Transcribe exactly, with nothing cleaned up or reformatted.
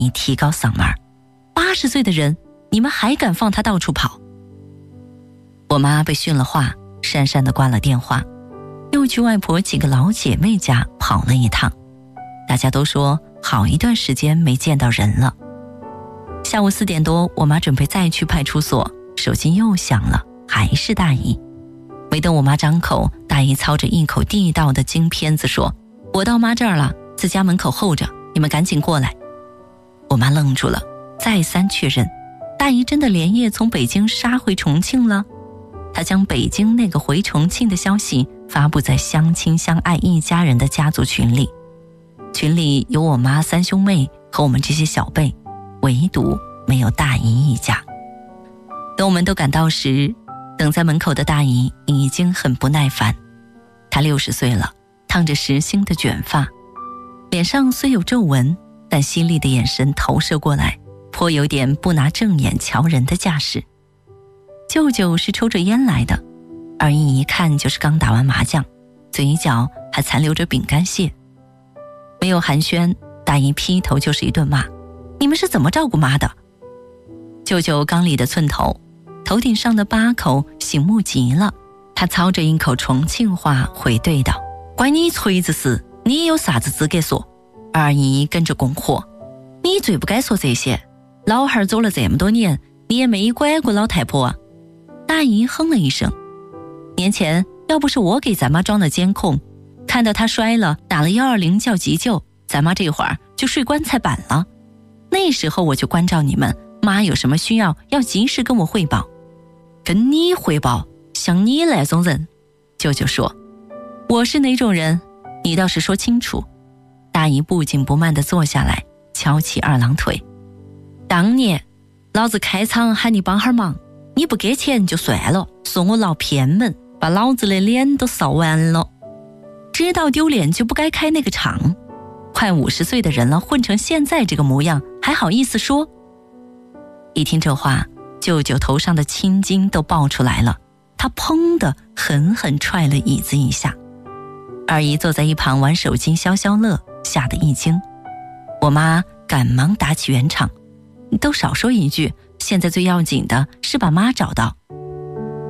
姨提高嗓门：八十岁的人，你们还敢放他到处跑？我妈被训了话，讪讪地挂了电话，又去外婆几个老姐妹家跑了一趟。大家都说好一段时间没见到人了。下午四点多，我妈准备再去派出所，手机又响了，还是大姨。没等我妈张口，大姨操着一口地道的京片子说：我到妈这儿了，在家门口候着，你们赶紧过来。我妈愣住了，再三确认，大姨真的连夜从北京杀回重庆了。她将北京那个回重庆的消息发布在相亲相爱一家人的家族群里，群里有我妈三兄妹和我们这些小辈，唯独没有大姨一家。等我们都赶到时，等在门口的大姨已经很不耐烦。她六十岁了，烫着实心的卷发，脸上虽有皱纹，但犀利的眼神投射过来，颇有点不拿正眼瞧人的架势。舅舅是抽着烟来的，二姨一看就是刚打完麻将，嘴角还残留着饼干屑。没有寒暄，大姨劈头就是一顿骂：你们是怎么照顾妈的？舅舅刚理的寸头，头顶上的疤口醒目极了，他操着一口重庆话回对道：关你锤子事，你有啥子资格说？二姨跟着拱火：你最不该说这些，老汉儿走了这么多年，你也没管过老太婆啊。大姨哼了一声：年前要不是我给咱妈装了监控，看到她摔了，打了一二零叫急救，咱妈这会儿就睡棺材板了。那时候我就关照你们，妈有什么需要要及时跟我汇报。跟你汇报？像你那种人？舅舅说：我是哪种人？你倒是说清楚。大姨不紧不慢地坐下来，翘起二郎腿：当年老子开厂喊你帮哈忙，你不给钱就算了，说我闹偏门，把老子的脸都扫完了。知道丢脸就不该开那个厂，快五十岁的人了，混成现在这个模样，还好意思说？一听这话，舅舅头上的青筋都爆出来了，他砰的狠狠踹了椅子一下。二姨坐在一旁玩手机消消乐，吓得一惊。我妈赶忙打起圆场：你都少说一句，现在最要紧的是把妈找到，